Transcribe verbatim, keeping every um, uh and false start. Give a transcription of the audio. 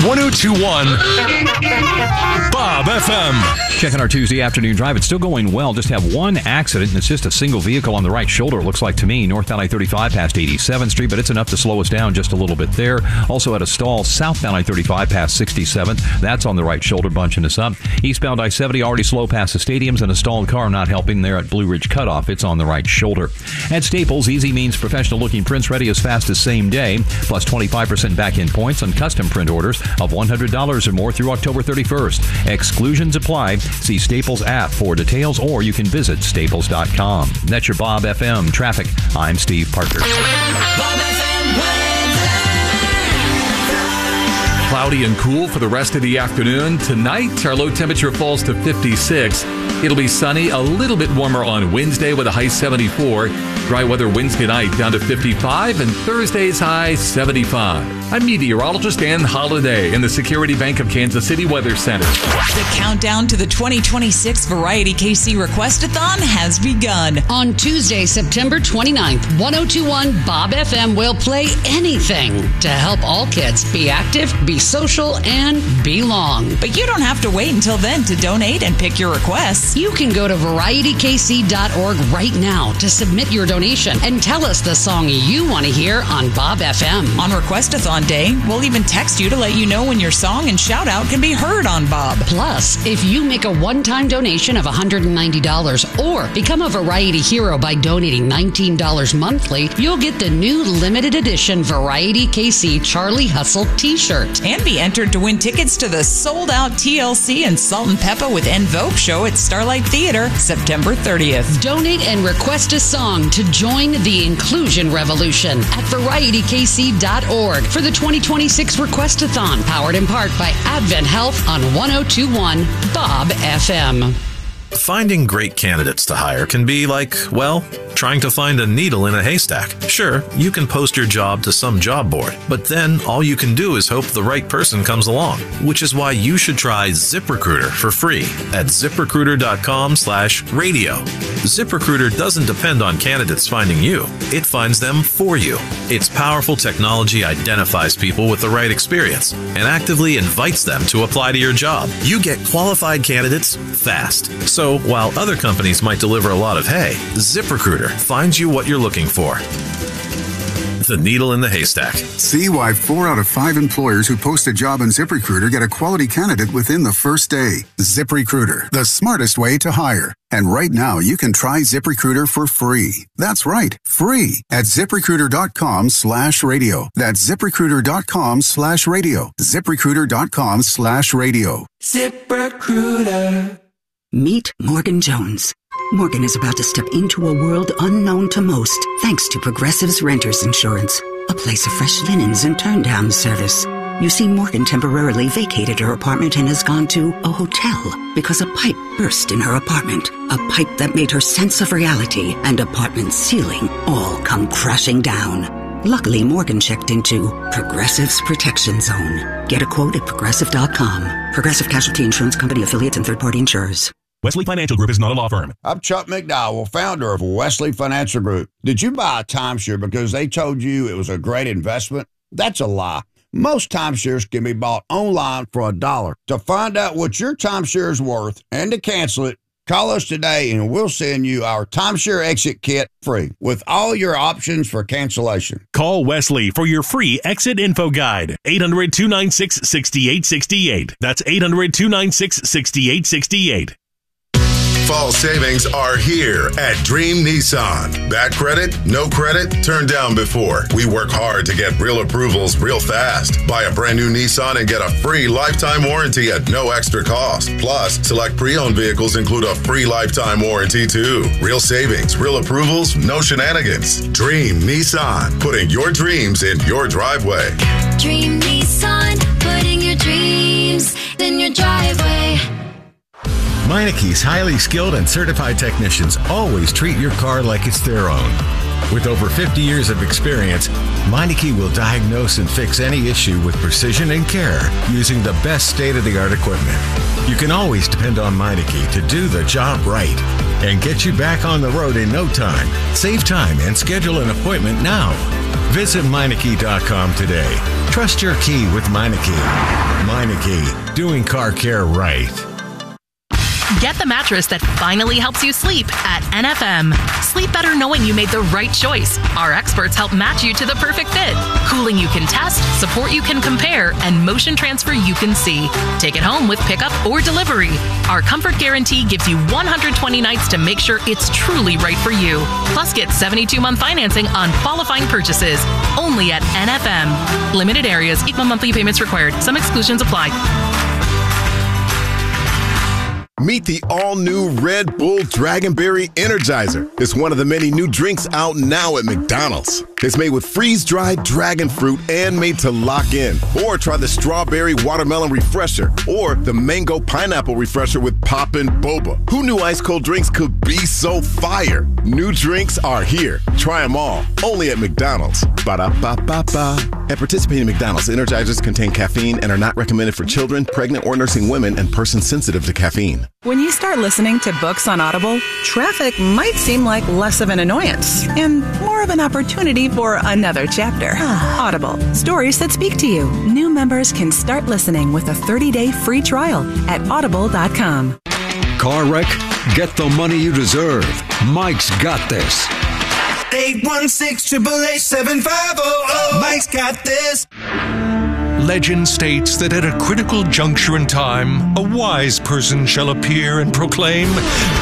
one oh two point one Bob F M. Checking our Tuesday afternoon drive. It's still going well. Just have one accident, and it's just a single vehicle on the right shoulder, it looks like to me. Northbound I thirty-five past eighty-seventh Street, but it's enough to slow us down just a little bit there. Also at a stall southbound I thirty-five past sixty-seventh. That's on the right shoulder, bunching us up. Eastbound I seventy already slow past the stadiums, and a stalled car not helping there at Blue Ridge Cutoff. It's on the right shoulder. At Staples, easy means professional-looking prints ready as fast as same day, plus twenty-five percent back-end points on custom print orders of one hundred dollars or more through October thirty-first. Exclusions apply. See Staples app for details, or you can visit staples dot com. That's your Bob F M traffic. I'm Steve Parker. Bob F M weather. Cloudy and cool for the rest of the afternoon. Tonight, our low temperature falls to fifty-six. It'll be sunny, a little bit warmer on Wednesday with a high seventy-four. Dry weather Wednesday night down to fifty-five, and Thursday's high seventy-five. I'm meteorologist Ann Holiday in the Security Bank of Kansas City Weather Center. The countdown to the twenty twenty-six Variety K C Request-a-thon has begun. On Tuesday, September twenty-ninth, one oh two point one Bob F M will play anything to help all kids be active, be social, and belong. But you don't have to wait until then to donate and pick your requests. You can go to variety k c dot org right now to submit your donation and tell us the song you want to hear on Bob F M. On Request-a-thon Day, we'll even text you to let you know when your song and shout-out can be heard on Bob. Plus, if you make a one-time donation of one hundred ninety dollars or become a Variety Hero by donating nineteen dollars monthly, you'll get the new limited edition Variety K C Charlie Hustle t-shirt. And be entered to win tickets to the sold-out T L C and Salt and Pepper with En Vogue show at Starlight Theater, September thirtieth. Donate and request a song to join the inclusion revolution at variety k c dot org for the twenty twenty-six Request-a-thon, powered in part by Advent Health on one oh two point one Bob F M. Finding great candidates to hire can be like, well, trying to find a needle in a haystack. Sure, you can post your job to some job board, but then all you can do is hope the right person comes along, which is why you should try ZipRecruiter for free at ZipRecruiter.com slash radio. ZipRecruiter doesn't depend on candidates finding you. It finds them for you. Its powerful technology identifies people with the right experience and actively invites them to apply to your job. You get qualified candidates fast. So So while other companies might deliver a lot of hay, ZipRecruiter finds you what you're looking for. The needle in the haystack. See why four out of five employers who post a job on ZipRecruiter get a quality candidate within the first day. ZipRecruiter, the smartest way to hire. And right now, you can try ZipRecruiter for free. That's right, free at ZipRecruiter.com slash radio. That's ZipRecruiter.com slash radio. ZipRecruiter.com slash radio. ZipRecruiter. Meet Morgan Jones. Morgan is about to step into a world unknown to most, thanks to Progressive's Renters Insurance, a place of fresh linens and turn-down service. You see, Morgan temporarily vacated her apartment and has gone to a hotel because a pipe burst in her apartment. A pipe that made her sense of reality and apartment ceiling all come crashing down. Luckily, Morgan checked into Progressive's Protection Zone. Get a quote at progressive dot com. Progressive Casualty Insurance Company affiliates and third-party insurers. Wesley Financial Group is not a law firm. I'm Chuck McDowell, founder of Wesley Financial Group. Did you buy a timeshare because they told you it was a great investment? That's a lie. Most timeshares can be bought online for a dollar. To find out what your timeshare is worth and to cancel it, call us today and we'll send you our timeshare exit kit free with all your options for cancellation. Call Wesley for your free exit info guide. eight hundred, two nine six, six eight six eight. That's eight hundred, two nine six, six eight six eight. Fall savings are here at Dream Nissan. Bad credit? No credit? Turned down before. We work hard to get real approvals real fast. Buy a brand new Nissan and get a free lifetime warranty at no extra cost. Plus, select pre-owned vehicles include a free lifetime warranty too. Real savings, real approvals, no shenanigans. Dream Nissan, putting your dreams in your driveway. Dream Nissan, putting your dreams in your driveway. Meineke's highly skilled and certified technicians always treat your car like it's their own. With over fifty years of experience, Meineke will diagnose and fix any issue with precision and care using the best state-of-the-art equipment. You can always depend on Meineke to do the job right. and get you back on the road in no time. Save time and schedule an appointment now. Visit Meineke dot com today. Trust your key with Meineke. Meineke, doing car care right. Get the mattress that finally helps you sleep at N F M. Sleep better knowing you made the right choice. Our experts help match you to the perfect fit. Cooling you can test, support you can compare, and motion transfer you can see. Take it home with pickup or delivery. Our comfort guarantee gives you one hundred twenty nights to make sure it's truly right for you. Plus, get seventy-two month financing on qualifying purchases. Only at N F M. Limited areas, equal monthly payments required. Some exclusions apply. Meet the all-new Red Bull Dragonberry Energizer. It's one of the many new drinks out now at McDonald's. It's made with freeze-dried dragon fruit and made to lock in. Or try the Strawberry Watermelon Refresher or the Mango Pineapple Refresher with Poppin' Boba. Who knew ice-cold drinks could be so fire? New drinks are here. Try them all. Only at McDonald's. Ba-da-ba-ba-ba. At participating McDonald's, Energizers contain caffeine and are not recommended for children, pregnant or nursing women, and persons sensitive to caffeine. When you start listening to books on Audible, traffic might seem like less of an annoyance and more of an opportunity for another chapter. Audible, stories that speak to you. New members can start listening with a thirty day free trial at audible dot com. Car wreck? Get the money you deserve. Mike's got this. eight one six, eight eight eight, seven five zero zero. Mike's got this. Legend states that at a critical juncture in time, a wise person shall appear and proclaim,